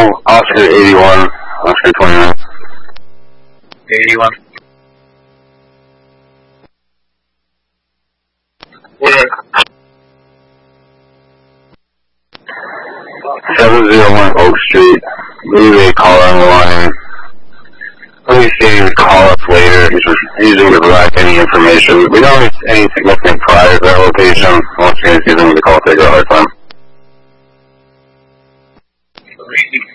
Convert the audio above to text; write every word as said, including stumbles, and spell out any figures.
Oscar eighty-one, Oscar twenty-nine. eighty-one. Where? seven oh one Oak Street. Leave a call on the line. Please say you call us later. He's using to provide any information. We don't have any significant priors at that location. Once again, he's using the call taker hard time.